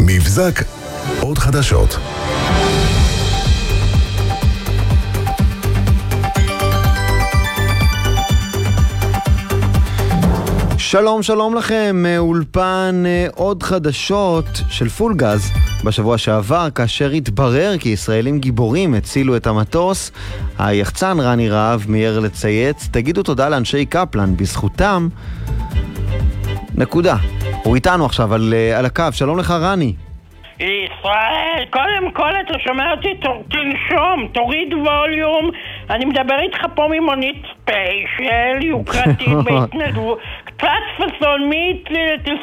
מבזק, עוד חדשות. שלום לכם, אולפן עוד חדשות של פול גז. בשבוע שעבר, כאשר התברר כי ישראלים גיבורים הצילו את המטוס, היחצן רני רהב מיהר לצייץ, תגידו תודה לאנשי קפלן, בזכותם... נקודה. הוא איתנו עכשיו על הקו, שלום לך רני. ישראל, קודם כל אתה שומע אותי, תנשום, תוריד ווליום. אני מדבר איתך פה ממונית ספיישל, יוקרתית בהתנדבות. קצת פסון, מי התליל את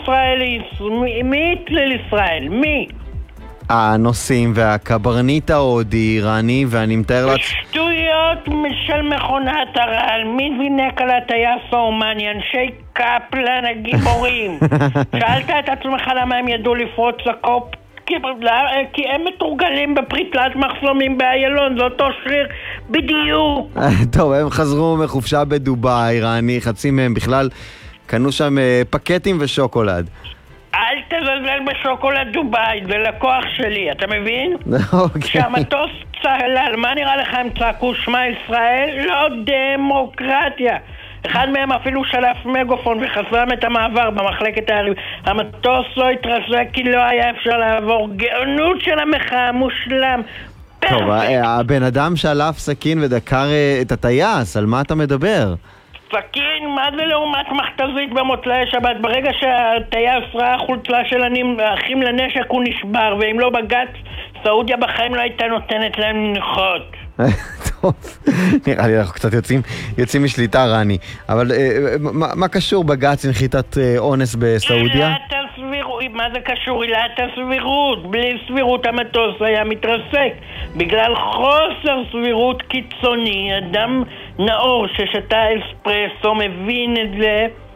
ישראל? מי? הנוסעים והקברניט ההודי, רני, ואני מתאר שטויות של מכונת הרעל. מי זינק על הטייס האומני? אנשי קפלן הגיבורים. שאלת את עצמך למה הם ידעו לפרוץ לקופ? כי הם מתורגלים בפריטת מחסומים באיילון, זה אותו שריר בדיוק. טוב, הם חזרו מחופשה בדוביי, רני, חצי מהם בכלל קנו שם פקטים ושוקולד. אל תזלזל בשוקולד דוביי, זה לקוח שלי, אתה מבין? אוקיי. כשהמטוס צהלל, מה נראה לך הם צעקו שמע ישראל? לא דמוקרטיה. אחד מהם אפילו שלף מגופון וחסם את המעבר במחלקת הערים. המטוס לא התרסק כי לא היה אפשר לעבור. גאונות של המחאה, מושלם. טוב, הבן אדם שלף סכין ודקר את הטייס, על מה אתה מדבר? סכין, מה זה לעומת מכתזית במוצאי שבת? ברגע שהטייס ראה חולצה של אחים לנשק הוא נשבר, ואם לא בגץ, סעודיה בחיים לא הייתה נותנת להם לנחות. טוב, נראה לי אנחנו קצת יוצאים משליטה, רני. אבל מה קשור בגץ לנחיתת אונס בסעודיה? עילת הסבירות, מה זה קשור? עילת הסבירות. בלי סבירות המטוס היה מתרסק. בגלל חוסר סבירות קיצוני, אדם נאור ששתה אספרסו מבין את זה.